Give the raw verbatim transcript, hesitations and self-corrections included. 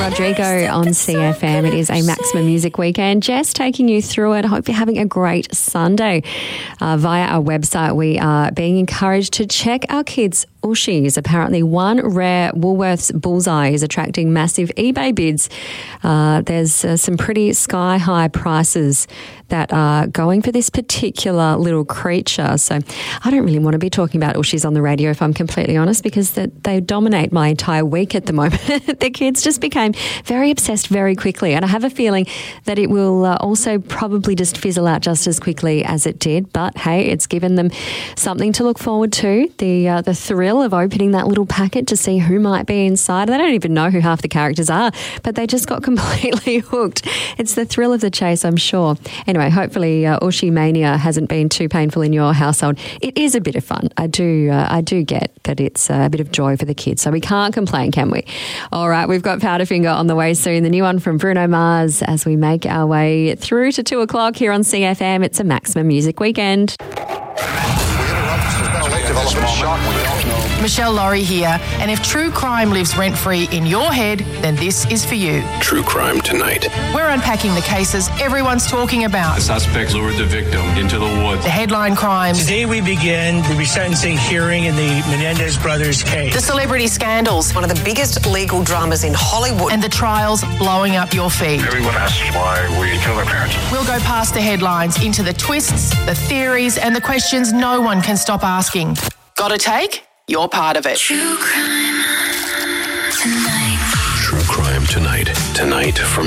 Rodrigo on C F M. It is a Maximum Music Weekend. Jess taking you through it. I hope you're having a great Sunday. Uh, via our website, we are being encouraged to check our kids' Ooshies. Apparently, one rare Woolworths bullseye is attracting massive eBay bids. Uh, there's uh, some pretty sky-high prices that are going for this particular little creature. So I don't really want to be talking about Ooshies on the radio, if I'm completely honest, because they, they dominate my entire week at the moment. The kids just became very obsessed very quickly, and I have a feeling that it will uh, also probably just fizzle out just as quickly as it did. But hey, it's given them something to look forward to. The uh, the thrill of opening that little packet to see who might be inside. They don't even know who half the characters are, but they just got completely hooked. It's the thrill of the chase, I'm sure. Anyway, hopefully uh, Ooshie mania hasn't been too painful in your household. It is a bit of fun. I do uh, I do get that it's uh, a bit of joy for the kids, so we can't complain, can we? All right, we've got Powderfinger on the way soon, the new one from Bruno Mars, as we make our way through to two o'clock here on C F M. It's a Maximum Music Weekend. Michelle Laurie here, and if true crime lives rent-free in your head, then this is for you. True Crime Tonight. We're unpacking the cases everyone's talking about. The suspect lured the victim into the woods. The headline crimes. Today we begin the resentencing hearing in the Menendez brothers case. The celebrity scandals. One of the biggest legal dramas in Hollywood. And the trials blowing up your feed. Everyone asks why we kill their parents. We'll go past the headlines into the twists, the theories, and the questions no one can stop asking. Got a take? You're part of it. True Crime Tonight. True Crime Tonight. Tonight from